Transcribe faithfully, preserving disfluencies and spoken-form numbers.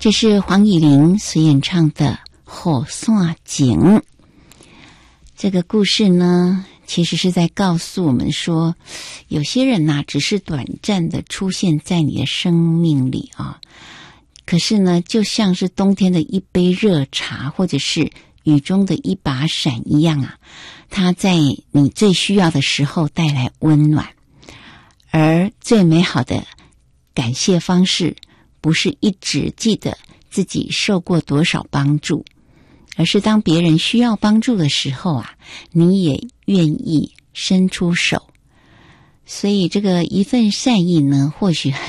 这是黄以玲所演唱的《雨伞情》。这个故事呢，其实是在告诉我们说，有些人呐、啊，只是短暂的出现在你的生命里啊，可是呢，就像是冬天的一杯热茶，或者是雨中的一把伞一样啊，它在你最需要的时候带来温暖。而最美好的感谢方式，不是一直记得自己受过多少帮助，而是当别人需要帮助的时候啊，你也愿意伸出手。所以这个一份善意呢，或许很